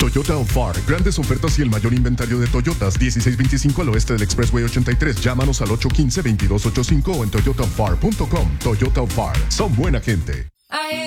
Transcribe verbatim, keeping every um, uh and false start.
Toyota of Far. Grandes ofertas y el mayor inventario de Toyotas. dieciséis veinticinco al oeste del Expressway ochenta y tres. Llámanos al ocho uno cinco, veintidós ochenta y cinco o en toyota of far punto com. Toyota of Far. Son buena gente.